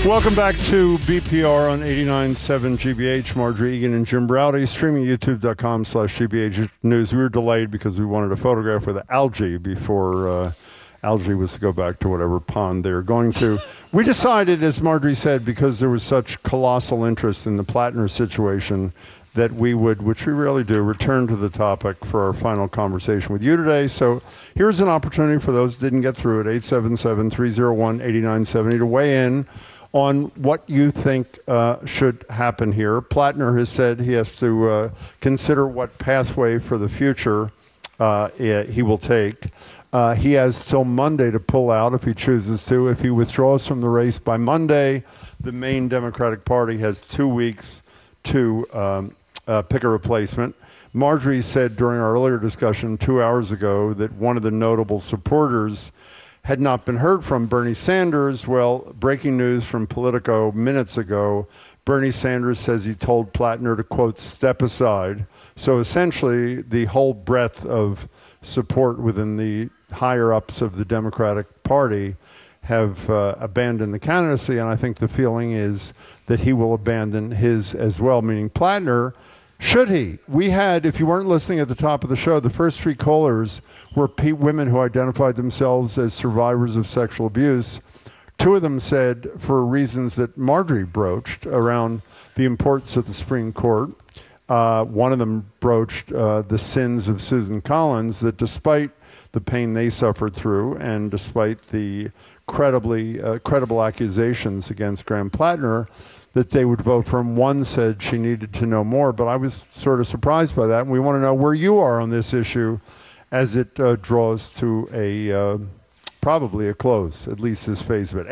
Welcome back to BPR on 89.7 GBH. Marjorie Egan and Jim Browdy, streaming youtube.com/GBH News. We were delayed because we wanted a photograph with algae before algae was to go back to whatever pond they were going to. We decided, as Marjorie said, because there was such colossal interest in the Plattner situation, that we would, which we rarely do, return to the topic for our final conversation with you today. So here's an opportunity for those who didn't get through it, 877-301-8970, to weigh in on what you think should happen here. Plattner has said he has to consider what pathway for the future he will take. He has till Monday to pull out if he chooses to. If he withdraws from the race by Monday, the main Democratic Party has 2 weeks to pick a replacement. Marjorie said during our earlier discussion 2 hours ago that one of the notable supporters had not been heard from, Bernie Sanders. Well, breaking news from Politico minutes ago, Bernie Sanders says he told Plattner to, quote, step aside. So essentially, the whole breadth of support within the higher-ups of the Democratic Party have abandoned the candidacy, and I think the feeling is that he will abandon his as well, meaning Plattner. Should he? We had, if you weren't listening at the top of the show, the first three callers were women who identified themselves as survivors of sexual abuse. Two of them said, for reasons that Marjorie broached around the importance of the Supreme Court, one of them broached the sins of Susan Collins, that despite the pain they suffered through and despite the credible accusations against Graham Plattner, that they would vote for him. One said she needed to know more, but I was sort of surprised by that. And we want to know where you are on this issue as it draws to probably a close, at least this phase of it.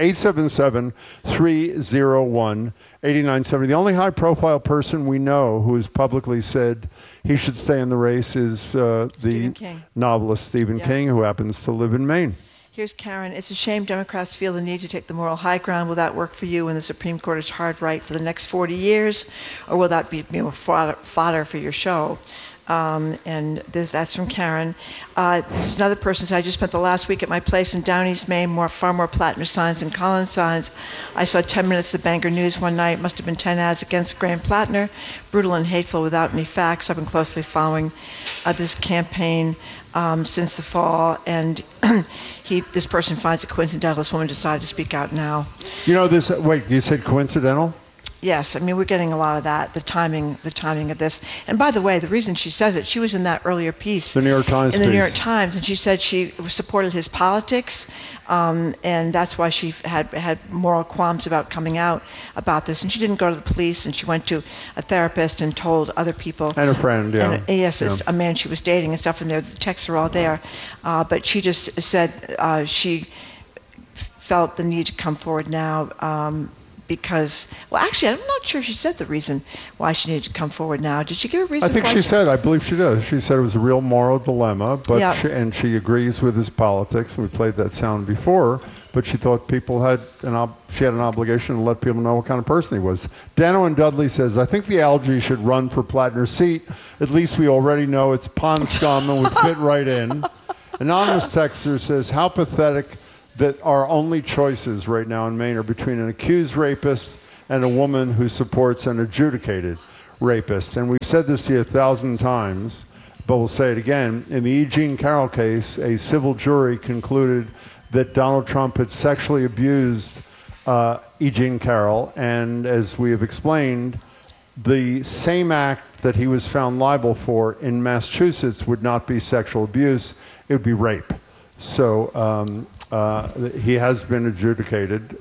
877-301-8970. The only high-profile person we know who has publicly said he should stay in the race is the novelist Stephen King, who happens to live in Maine. Here's Karen. It's a shame Democrats feel the need to take the moral high ground. Will that work for you when the Supreme Court is hard right for the next 40 years? Or will that be fodder for your show? That's from Karen. This is another person said, I just spent the last week at my place in Down East, Maine, far more Plattner signs than Collins signs. I saw 10 minutes of Bangor News one night. Must have been 10 ads against Graham Plattner. Brutal and hateful without any facts. I've been closely following this campaign since the fall, and this person finds it coincidental this woman decided to speak out now. You know this, wait, you said coincidental? Yes, I mean, we're getting a lot of that, the timing of this. And by the way, the reason she says it, she was in that earlier piece. The New York Times in the New York Times, and she said she supported his politics, and that's why she had moral qualms about coming out about this. And she didn't go to the police, and she went to a therapist and told other people. And a friend, yeah. And, yes, yeah. A man she was dating and stuff, and the texts are all there. But she just said she felt the need to come forward now because, well, actually, I'm not sure she said the reason why she needed to come forward now. Did she give a reason? I think she said, I believe she did. She said it was a real moral dilemma, but yeah. She agrees with his politics, and we played that sound before, but she thought people she had an obligation to let people know what kind of person he was. Dano and Dudley says, I think the algae should run for Plattner's seat. At least we already know it's pond scum and would fit right in. Anonymous texter says, how pathetic that our only choices right now in Maine are between an accused rapist and a woman who supports an adjudicated rapist. And we've said this to you 1,000 times, but we'll say it again. In the E. Jean Carroll case, a civil jury concluded that Donald Trump had sexually abused E. Jean Carroll, and as we have explained, the same act that he was found liable for in Massachusetts would not be sexual abuse, it would be rape. So he has been adjudicated,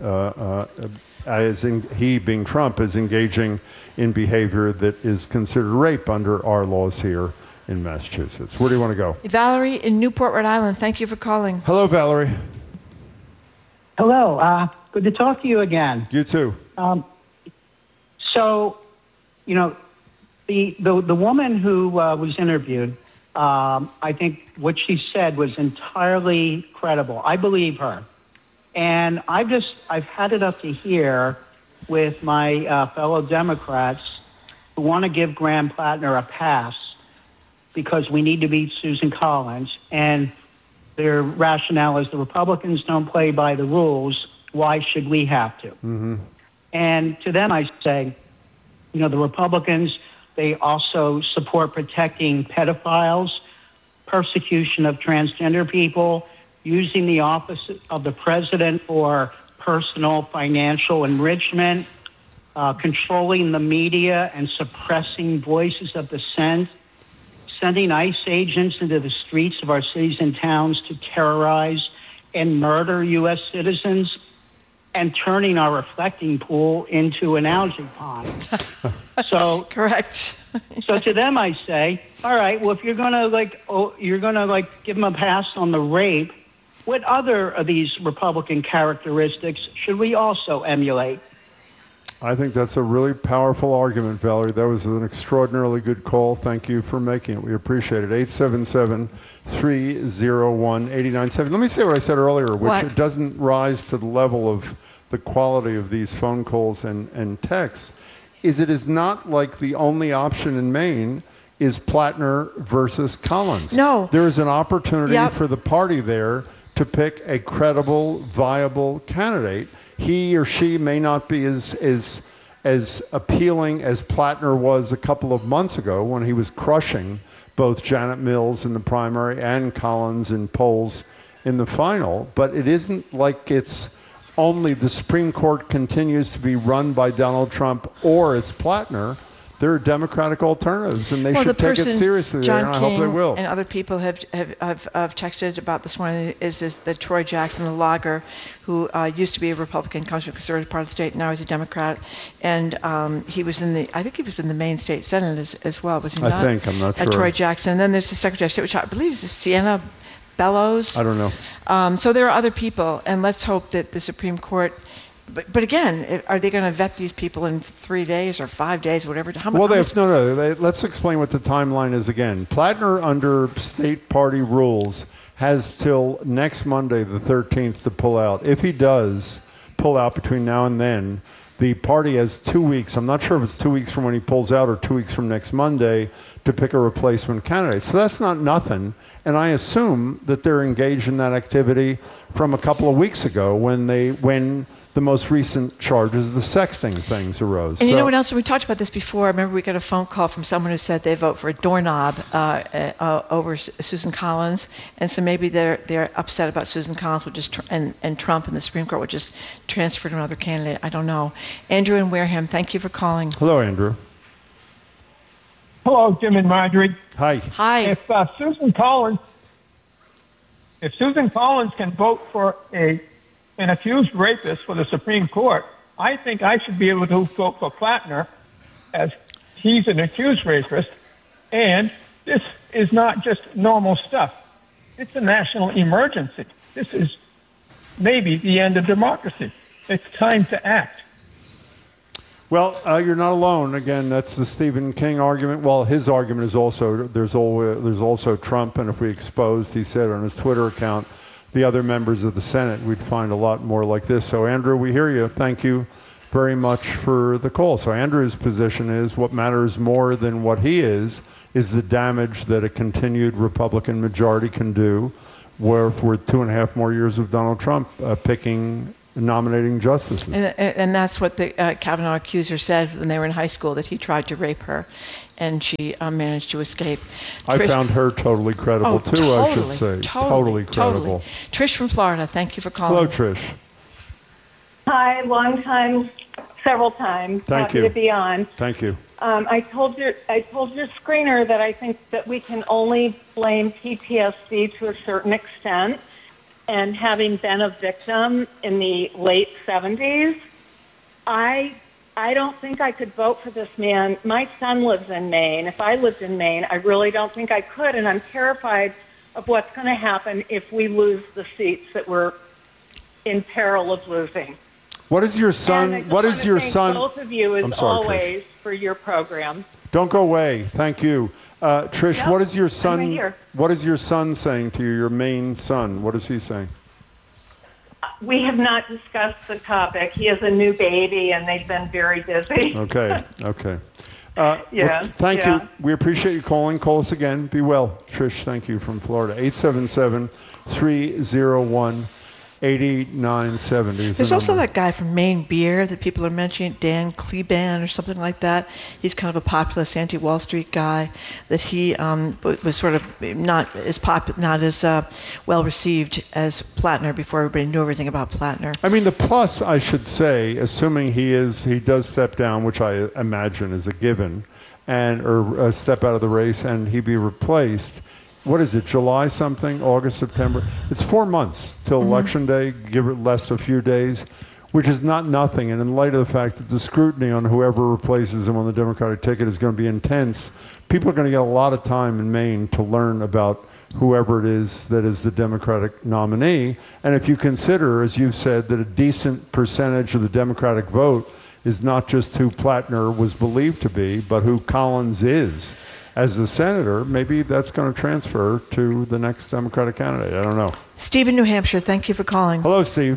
he being Trump, is engaging in behavior that is considered rape under our laws here in Massachusetts. Where do you want to go? Valerie in Newport, Rhode Island. Thank you for calling. Hello, Valerie. Hello. Good to talk to you again. You too. So, you know, the woman who was interviewed, I think what she said was entirely credible. I believe her. And I've had it up to here with my fellow Democrats who want to give Graham Plattner a pass because we need to beat Susan Collins. And their rationale is the Republicans don't play by the rules. Why should we have to? Mm-hmm. And to them, I say, the Republicans, they also support protecting pedophiles, persecution of transgender people, using the office of the president for personal financial enrichment, controlling the media and suppressing voices of dissent, sending ICE agents into the streets of our cities and towns to terrorize and murder U.S. citizens, and turning our reflecting pool into an algae pond. So correct. So to them, I say, all right, well, if you're gonna give them a pass on the rape, what other of these Republican characteristics should we also emulate? I think that's a really powerful argument, Valerie. That was an extraordinarily good call. Thank you for making it. We appreciate it. 877-301-8097. Let me say what I said earlier, which it doesn't rise to the level of the quality of these phone calls and texts, is it is not like the only option in Maine is Plattner versus Collins. No. There is an opportunity for the party there to pick a credible, viable candidate. He or she may not be as appealing as Plattner was a couple of months ago when he was crushing both Janet Mills in the primary and Collins in polls in the final. But it isn't like it's only the Supreme Court continues to be run by Donald Trump or it's Plattner. There are Democratic alternatives, and they should take it seriously. John and I King hope they will. And other people have texted about this morning is the Troy Jackson, the logger, who used to be a Republican, comes from a conservative part of the state, now he's a Democrat, and he was in the Maine State Senate as well, was he not? I'm not sure. Troy Jackson. And then there's the Secretary of State, which I believe is Sienna Bellows. I don't know. So there are other people, and let's hope that the Supreme Court. But again, are they going to vet these people in 3 days or 5 days, whatever? Let's explain what the timeline is again. Plattner, under state party rules, has till next Monday, the 13th, to pull out. If he does pull out between now and then, the party has 2 weeks. I'm not sure if it's 2 weeks from when he pulls out or 2 weeks from next Monday to pick a replacement candidate. So that's not nothing. And I assume that they're engaged in that activity from a couple of weeks ago when the most recent charges, the sexting things, arose. And you know what else? We talked about this before. I remember we got a phone call from someone who said they vote for a doorknob over Susan Collins, and so maybe they're upset about Susan Collins and Trump and the Supreme Court would just transfer to another candidate. I don't know. Andrew in Wareham, thank you for calling. Hello, Andrew. Hello, Jim and Marjorie. Hi. Hi. If Susan Collins can vote for an accused rapist for the Supreme Court, I think I should be able to vote for Plattner, as he's an accused rapist, and this is not just normal stuff. It's a national emergency. This is maybe the end of democracy. It's time to act. Well, you're not alone. Again, that's the Stephen King argument. Well, his argument is also there's also Trump, and if we exposed, he said on his Twitter account, the other members of the Senate, we'd find a lot more like this. So, Andrew, we hear you. Thank you very much for the call. So, Andrew's position is what matters more than what he is the damage that a continued Republican majority can do where for 2.5 more years of Donald Trump nominating justices. And that's what the Kavanaugh accuser said when they were in high school, that he tried to rape her, and she managed to escape. I found her totally credible, too, I should say. Totally credible. Trish from Florida, thank you for calling. Hello, Trish. Hi, long time, several times. Thank you. Happy to be on. Thank you. I told your screener that I think that we can only blame PTSD to a certain extent. And having been a victim in the late 70s, I don't think I could vote for this man. My son lives in Maine. If I lived in Maine, I really don't think I could. And I'm terrified of what's going to happen if we lose the seats that we're in peril of losing. What is your son? What is your son? Both of you, as always, Trish, for your program. Don't go away. Thank you, Trish. Yep, what is your son? I'm right here. What is your son saying to you? Your main son. What is he saying? We have not discussed the topic. He has a new baby, and they've been very busy. Okay. Yeah. Thank you. We appreciate you calling. Call us again. Be well, Trish. Thank you from Florida. 877-301. 89, 70 is There's the also number. that guy from Maine Beer that people are mentioning, Dan Kleban or something like that. He's kind of a populist anti-Wall Street guy. That he was sort of not as well received as Plattner before everybody knew everything about Plattner. I mean, the plus, I should say, assuming he does step down, which I imagine is a given, or step out of the race, and he be replaced. What is it, July something, August, September? It's 4 months till Election Day, give it less a few days, which is not nothing. And in light of the fact that the scrutiny on whoever replaces him on the Democratic ticket is going to be intense, people are going to get a lot of time in Maine to learn about whoever it is that is the Democratic nominee. And if you consider, as you've said, that a decent percentage of the Democratic vote is not just who Plattner was believed to be, but who Collins is as a senator, maybe that's going to transfer to the next Democratic candidate. I don't know. Steve in New Hampshire, thank you for calling. Hello, Steve.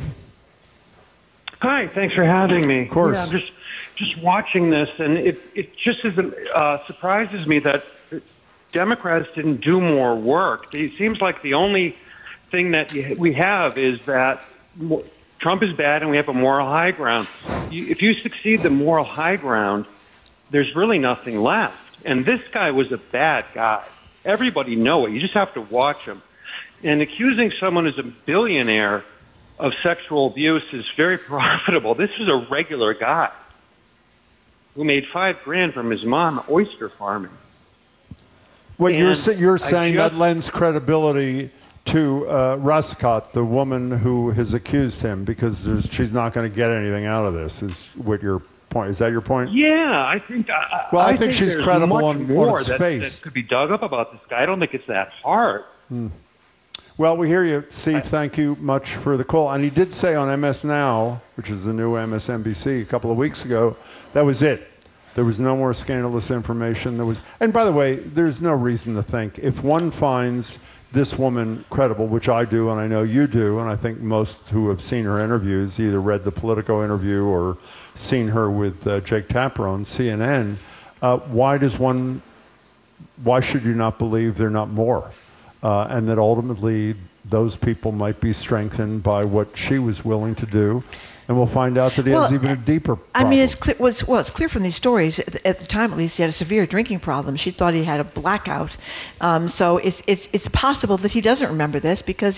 Hi, thanks for having me. Of course. Yeah, I'm just watching this, and it just isn't, surprises me that Democrats didn't do more work. It seems like the only thing that we have is that Trump is bad and we have a moral high ground. If you succeed the moral high ground, there's really nothing left. And this guy was a bad guy. Everybody know it. You just have to watch him. And accusing someone who's a billionaire of sexual abuse is very profitable. This is a regular guy who made $5,000 from his mom oyster farming. Well, you're saying that just- lends credibility to Ruscott, the woman who has accused him, because she's not going to get anything out of this, is what your point. Is that your point? Yeah, I think. Well, I think she's there's credible much on more its that face. could be dug up about this guy. I don't think it's that hard. Well, we hear you, Steve. Thank you much for the call. And he did say on MS Now, which is the new MSNBC, a couple of weeks ago, that was it. There was no more scandalous information. And by the way, there's no reason to think if one finds this woman credible, which I do, and I know you do, and I think most who have seen her interviews, either read the Politico interview or seen her with Jake Tapper on CNN, why should you not believe there are not more? And that ultimately those people might be strengthened by what she was willing to do. And we'll find out that he has even a deeper problem. I mean, it's clear, it's clear from these stories, at the time at least, he had a severe drinking problem. She thought he had a blackout. So it's possible that he doesn't remember this because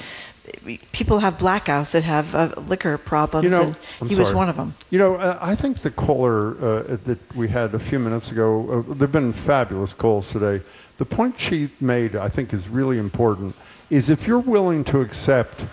people have blackouts that have liquor problems, and he was one of them. You know, I think the caller that we had a few minutes ago, there have been fabulous calls today. The point she made, I think, is really important, is if you're willing to accept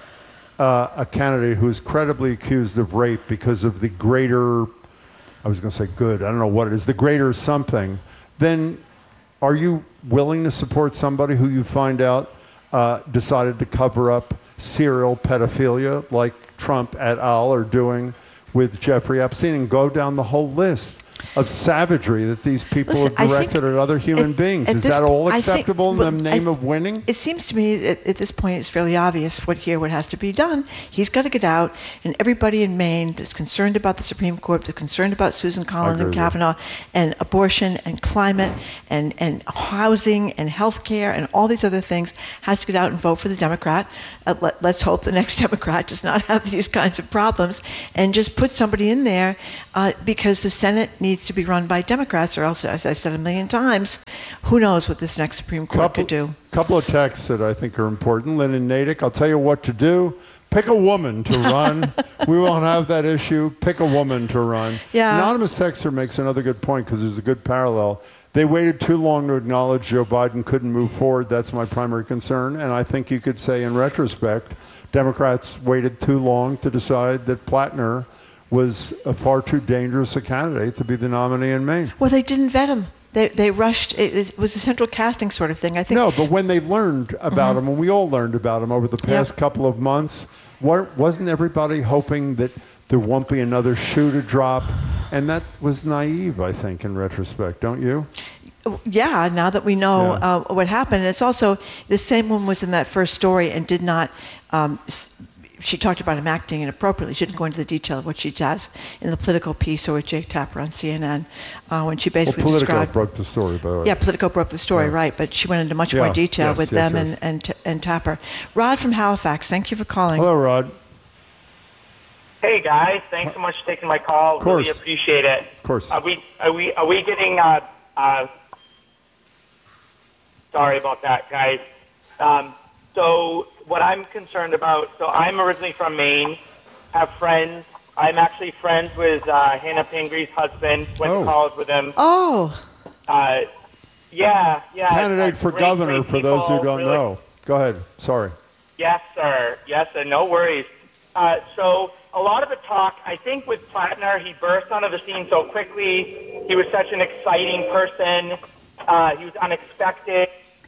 a candidate who is credibly accused of rape because of the greater, I was going to say good, I don't know what it is, the greater something, then are you willing to support somebody who you find out decided to cover up serial pedophilia like Trump et al. Are doing with Jeffrey Epstein, and go down the whole list of savagery that these people have directed at other human beings? Is that all acceptable in the name of winning? It seems to me at this point it's fairly obvious what has to be done. He's got to get out, and everybody in Maine that's concerned about the Supreme Court, that's concerned about Susan Collins and Kavanaugh, and abortion and climate and housing and health care and all these other things, has to get out and vote for the Democrat. Let's hope the next Democrat does not have these kinds of problems, and just put somebody in there because the Senate needs to be run by Democrats, or else, as I said a million times, who knows what this next Supreme Court could do. Couple of texts that I think are important. Lynn and Natick, I'll tell you what to do. Pick a woman to run. We won't have that issue. Pick a woman to run. Yeah. Anonymous Texter makes another good point, because there's a good parallel. They waited too long to acknowledge Joe Biden couldn't move forward. That's my primary concern. And I think you could say, in retrospect, Democrats waited too long to decide that Plattner was a far too dangerous a candidate to be the nominee in Maine. Well, they didn't vet him. They rushed. It was a central casting sort of thing, I think. No, but when they learned about him, and we all learned about him over the past couple of months, wasn't everybody hoping that there won't be another shoe to drop? And that was naive, I think, in retrospect, don't you? Yeah, now that we know what happened. And it's also, the same woman was in that first story and did not, she talked about him acting inappropriately. She didn't go into the detail of what she does in the Politico piece or with Jake Tapper on CNN, when she basically Politico described... broke the story, by the way. Yeah, Politico broke the story, right. But she went into much more detail with them and Tapper. Rod from Halifax, thank you for calling. Hello, Rod. Hey guys, thanks so much for taking my call. Of course. Really appreciate it. Of course. Are we getting? Sorry about that, guys. So what I'm concerned about. So I'm originally from Maine. Have friends. I'm actually friends with Hannah Pingree's husband. Went to college with him. Oh. Yeah. Candidate for great governor, for those who people, don't really. know. Go ahead. Sorry. Yes, sir. No worries. So a lot of the talk, I think with Plattner, he burst onto the scene so quickly. He was such an exciting person. He was unexpected.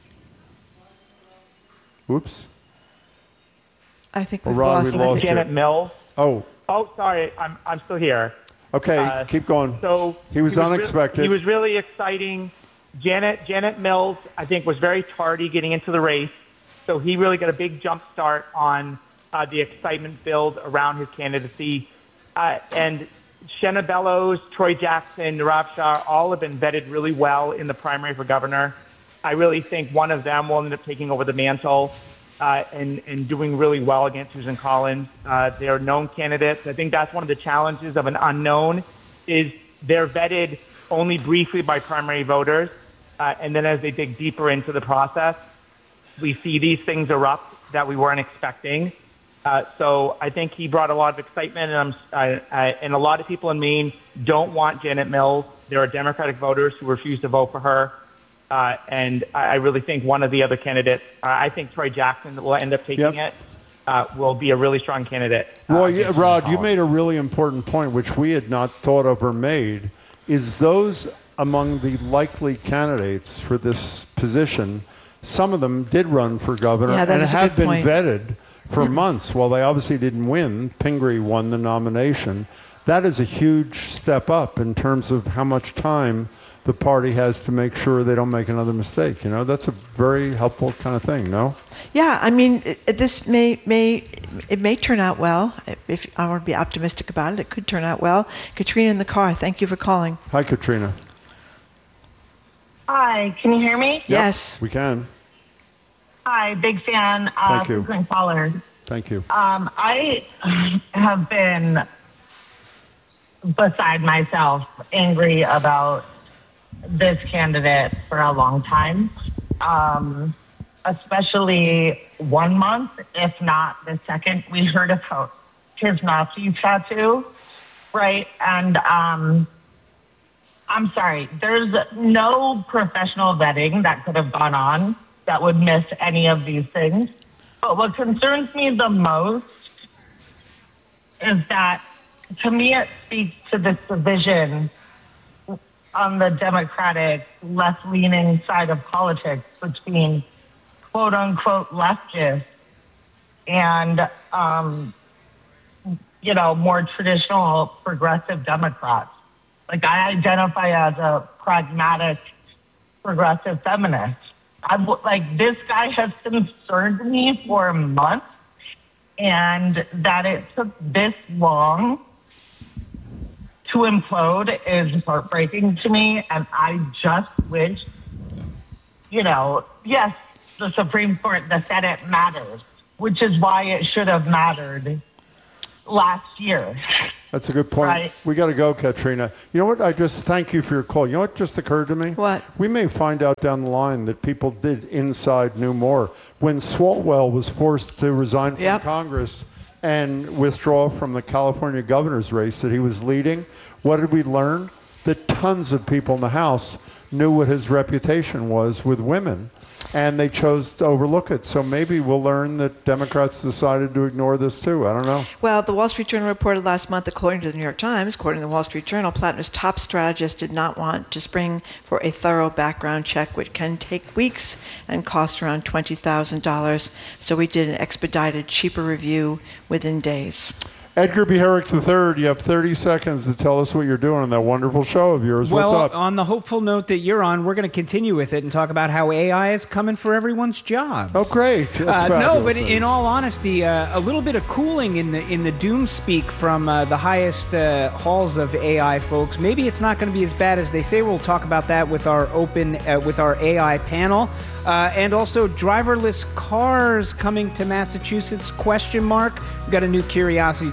Oops. I think we've Rod, lost we lost you. Janet Mills. Oh, Oh, sorry, I'm still here. okay. Keep going. So he was unexpected. He was really exciting. Janet Mills, I think, was very tardy getting into the race, so he really got a big jump start on the excitement build around his candidacy. And Shenna Bellows, Troy Jackson, Nirav Shah, all have been vetted really well in the primary for governor. I really think one of them will end up taking over the mantle and doing really well against Susan Collins. They are known candidates. I think that's one of the challenges of an unknown is they're vetted only briefly by primary voters. And then as they dig deeper into the process, we see these things erupt that we weren't expecting. So I think he brought a lot of excitement, and a lot of people in Maine don't want Janet Mills. There are Democratic voters who refuse to vote for her. And I really think one of the other candidates, I think Troy Jackson will end up taking it, will be a really strong candidate. Roy, Rod, you made a really important point, which we had not thought of or made, is those among the likely candidates for this position, some of them did run for governor Yeah, that and is a have good been point. vetted for months. While they obviously didn't win, Pingree won the nomination. That is a huge step up in terms of how much time the party has to make sure they don't make another mistake. You know, that's a very helpful kind of thing, no? Yeah, I mean, this may turn out well. If I want to be optimistic about it, it could turn out well. Katrina in the car, thank you for calling. Hi, Katrina. Hi, can you hear me? Yes. We can. Hi, big fan. Thank you. Frequent caller. Thank you. I have been beside myself angry about this candidate for a long time, especially 1 month, if not the second we heard about his Nazi tattoo, right? And I'm sorry, there's no professional vetting that could have gone on that would miss any of these things. But what concerns me the most is that, to me, it speaks to this division on the Democratic left-leaning side of politics between quote-unquote leftists and, more traditional progressive Democrats. Like, I identify as a pragmatic progressive feminist. This guy has concerned me for a month, and that it took this long to implode is heartbreaking to me. And I just wish, yes, the Supreme Court, the Senate matters, which is why it should have mattered last year. That's a good point. Right. We got to go, Katrina. You know what? I just thank you for your call. You know what just occurred to me? What? We may find out down the line that people did inside knew more. When Swalwell was forced to resign from Congress and withdraw from the California governor's race that he was leading, what did we learn? That tons of people in the House knew what his reputation was with women, and they chose to overlook it. So maybe we'll learn that Democrats decided to ignore this too. I don't know. Well, the Wall Street Journal reported last month, according to the New York Times, according to the Wall Street Journal, Plattner's top strategist did not want to spring for a thorough background check, which can take weeks and cost around $20,000. So we did an expedited, cheaper review within days. Edgar B. Herrick III, you have 30 seconds to tell us what you're doing on that wonderful show of yours. Well, What's up? on the hopeful note that you're on, we're going to continue with it and talk about how AI is coming for everyone's jobs. Oh, great. That's no, but fabulous. in all honesty, a little bit of cooling in the doom speak from the highest halls of AI folks. Maybe it's not going to be as bad as they say. We'll talk about that with our with our AI panel. And also driverless cars coming to Massachusetts, ? We've got a new curiosity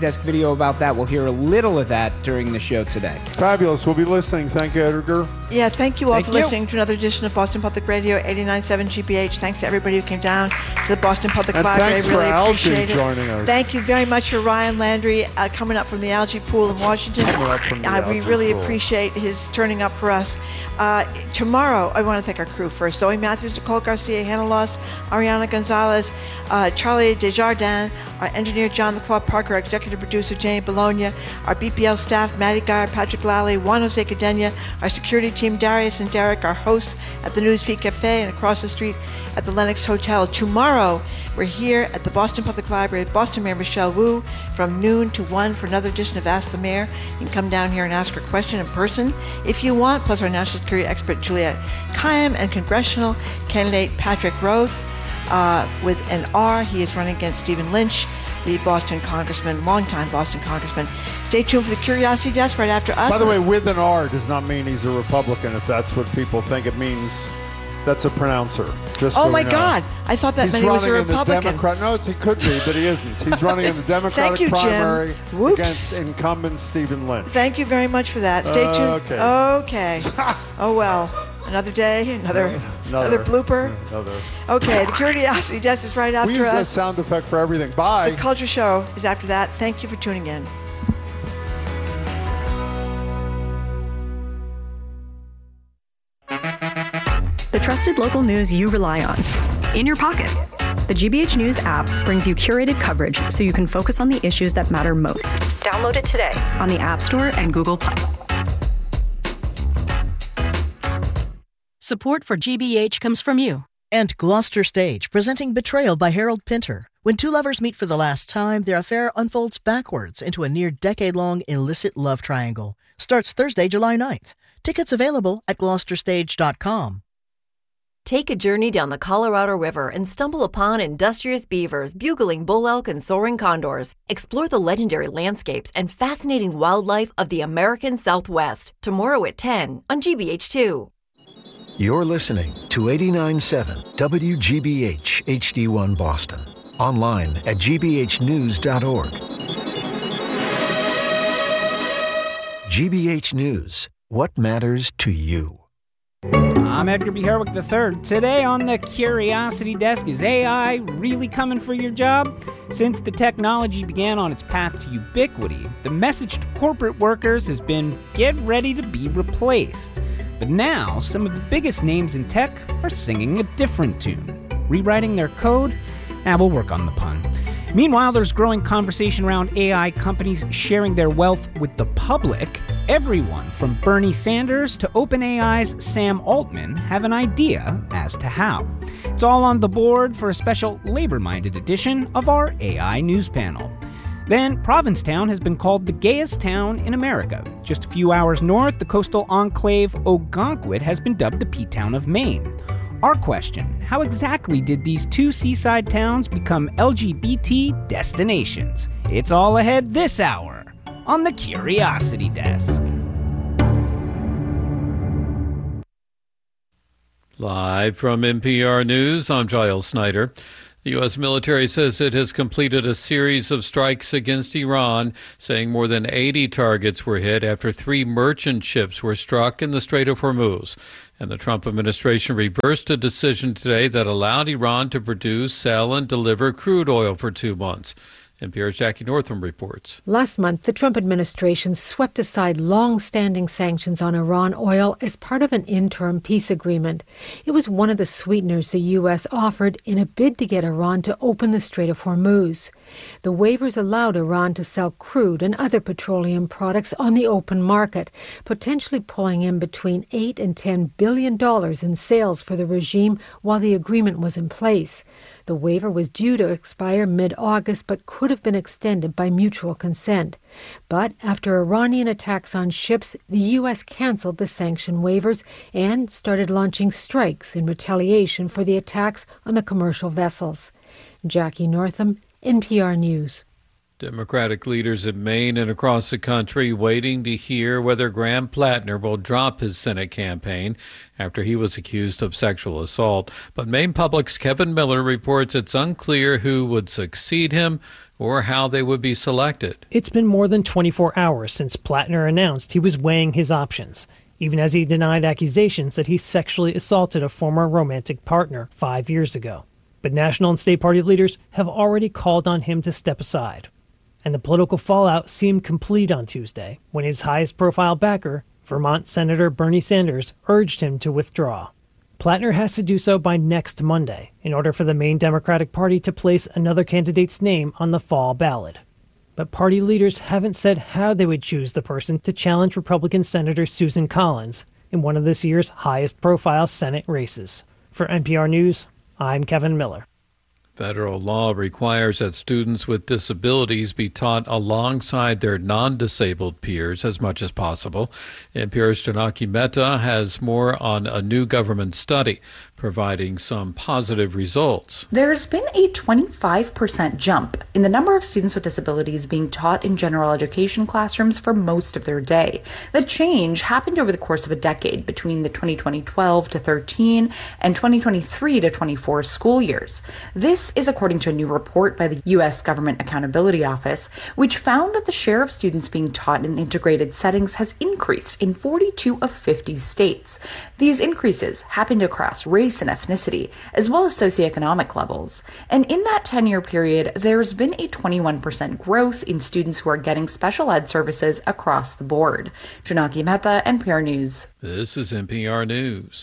Desk video about that. We'll hear a little of that during the show today. Fabulous. We'll be listening. Thank you, Edgar. Yeah, thank you all for you. listening to another edition of Boston Public Radio 89.7 GBH. Thanks to everybody who came down to the Boston Public And Library. thanks Really for Algie appreciate it. joining us. Thank you very much for Ryan Landry coming up from the Algae Pool in Washington. Coming up from the We Algae really Pool. appreciate his turning up for us. Tomorrow, I want to thank our crew first. Zoe Matthews, Nicole Garcia, Hannah Loss, Ariana Gonzalez, Charlie Desjardins, our engineer John the Claw Parker, our executive producer Jane Bologna, our BPL staff Maddie Geyer, Patrick Lally, Juan Jose Cadena, our security team Darius and Derek, our hosts at the Newsfeed Cafe and across the street at the Lenox Hotel. Tomorrow, we're here at the Boston Public Library with Boston Mayor Michelle Wu from noon to 1 for another edition of Ask the Mayor. You can come down here and ask her question in person if you want, plus our national security expert Juliette Kayyem and congressional candidate Patrick Roth. With an R, he is running against Stephen Lynch, the Boston congressman, longtime Boston congressman. Stay tuned for the Curiosity Desk right after us. By the way, with an R does not mean he's a Republican, if that's what people think. It means that's a pronouncer. Just oh so my you know. God, I thought that He's meant he was a running in the Republican. Democrat. No, he could be, but he isn't. He's running in the Democratic Thank you, Jim. primary Whoops. against incumbent Stephen Lynch. Thank you very much for that. Stay tuned. Okay. Okay. Oh well. Another day, another blooper. Okay, the Curiosity Desk is right after We use that us. sound effect for everything. Bye. The Culture Show is after that. Thank you for tuning in. The trusted local news you rely on. In your pocket. The GBH News app brings you curated coverage so you can focus on the issues that matter most. Download it today on the App Store and Google Play. Support for GBH comes from you. And Gloucester Stage, presenting Betrayal by Harold Pinter. When two lovers meet for the last time, their affair unfolds backwards into a near-decade-long illicit love triangle. Starts Thursday, July 9th. Tickets available at gloucesterStage.com. Take a journey down the Colorado River and stumble upon industrious beavers, bugling bull elk, and soaring condors. Explore the legendary landscapes and fascinating wildlife of the American Southwest. Tomorrow at 10 on GBH2. You're listening to 89.7 WGBH HD1 Boston. Online at gbhnews.org. GBH News. What matters to you? I'm Edgar B. Herwick III. Today on the Curiosity Desk, is AI really coming for your job? Since the technology began on its path to ubiquity, the message to corporate workers has been, get ready to be replaced. But now, some of the biggest names in tech are singing a different tune. Rewriting their code? We'll work on the pun. Meanwhile, there's growing conversation around AI companies sharing their wealth with the public. Everyone from Bernie Sanders to OpenAI's Sam Altman have an idea as to how. It's all on the board for a special labor-minded edition of our AI news panel. Then, Provincetown has been called the gayest town in America. Just a few hours north, the coastal enclave Ogunquit has been dubbed the P-Town of Maine. Our question, how exactly did these two seaside towns become LGBT destinations? It's all ahead this hour on the Curiosity Desk. Live from NPR News, I'm Giles Snyder. The U.S. military says it has completed a series of strikes against Iran, saying more than 80 targets were hit after 3 merchant ships were struck in the Strait of Hormuz. And the Trump administration reversed a decision today that allowed Iran to produce, sell, and deliver crude oil for 2 months. NPR's Jackie Northam reports. Last month, the Trump administration swept aside long-standing sanctions on Iran oil as part of an interim peace agreement. It was one of the sweeteners the U.S. offered in a bid to get Iran to open the Strait of Hormuz. The waivers allowed Iran to sell crude and other petroleum products on the open market, potentially pulling in between $8 and $10 billion in sales for the regime while the agreement was in place. The waiver was due to expire mid-August but could have been extended by mutual consent. But after Iranian attacks on ships, the U.S. canceled the sanction waivers and started launching strikes in retaliation for the attacks on the commercial vessels. Jackie Northam, NPR News. Democratic leaders in Maine and across the country waiting to hear whether Graham Plattner will drop his Senate campaign after he was accused of sexual assault. But Maine Public's Kevin Miller reports it's unclear who would succeed him or how they would be selected. It's been more than 24 hours since Plattner announced he was weighing his options, even as he denied accusations that he sexually assaulted a former romantic partner 5 years ago. But national and state party leaders have already called on him to step aside. And the political fallout seemed complete on Tuesday when his highest-profile backer, Vermont Senator Bernie Sanders, urged him to withdraw. Plattner has to do so by next Monday in order for the Maine Democratic Party to place another candidate's name on the fall ballot. But party leaders haven't said how they would choose the person to challenge Republican Senator Susan Collins in one of this year's highest-profile Senate races. For NPR News, I'm Kevin Miller. Federal law requires that students with disabilities be taught alongside their non-disabled peers as much as possible. NPR's Janaki Mehta has more on a new government study providing some positive results. There's been a 25% jump in the number of students with disabilities being taught in general education classrooms for most of their day. The change happened over the course of a decade between the 2012 to 13 and 2023 to 24 school years. This is according to a new report by the U.S. Government Accountability Office, which found that the share of students being taught in integrated settings has increased in 42 of 50 states. These increases happened across race and ethnicity, as well as socioeconomic levels. And in that 10-year period, there's been a 21% growth in students who are getting special ed services across the board. Janaki Mehta, NPR News. This is NPR News.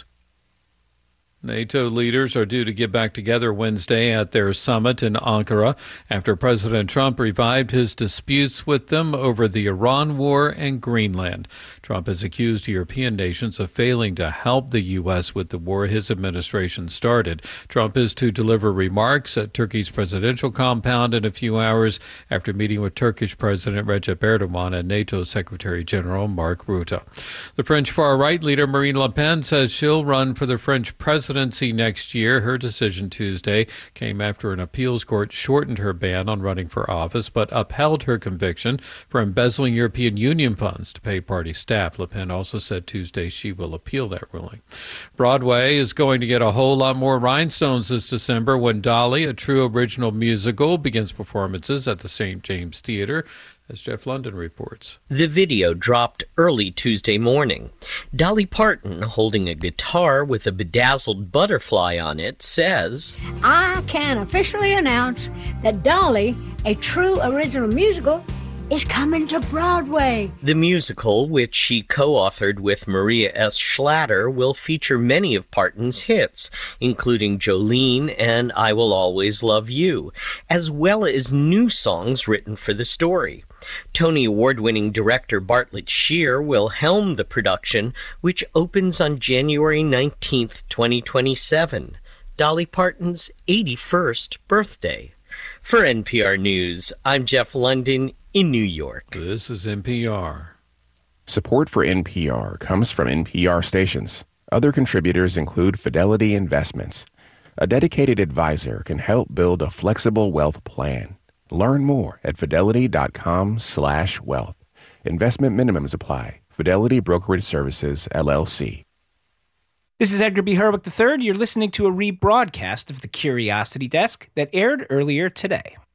NATO leaders are due to get back together Wednesday at their summit in Ankara after President Trump revived his disputes with them over the Iran war and Greenland. Trump has accused European nations of failing to help the U.S. with the war his administration started. Trump is to deliver remarks at Turkey's presidential compound in a few hours after meeting with Turkish President Recep Erdogan and NATO Secretary General Mark Rutte. The French far-right leader Marine Le Pen says she'll run for the French presidency next year. Her decision Tuesday came after an appeals court shortened her ban on running for office but upheld her conviction for embezzling European Union funds to pay party staff. Le Pen also said Tuesday she will appeal that ruling. Broadway is going to get a whole lot more rhinestones this December when Dolly, a true original musical, begins performances at the St. James Theater, as Jeff London reports. The video dropped early Tuesday morning. Dolly Parton, holding a guitar with a bedazzled butterfly on it, says, I can officially announce that Dolly, a true original musical, is coming to Broadway. The musical, which she co-authored with Maria S. Schlatter, will feature many of Parton's hits, including Jolene and I Will Always Love You, as well as new songs written for the story. Tony Award-winning director Bartlett Shear will helm the production, which opens on January 19th, 2027, Dolly Parton's 81st birthday. For NPR News, I'm Jeff London in New York. This is NPR. Support for NPR comes from NPR stations. Other contributors include Fidelity Investments. A dedicated advisor can help build a flexible wealth plan. Learn more at fidelity.com/wealth. Investment minimums apply. Fidelity Brokerage Services, LLC. This is Edgar B. Herwick III. You're listening to a rebroadcast of The Curiosity Desk that aired earlier today.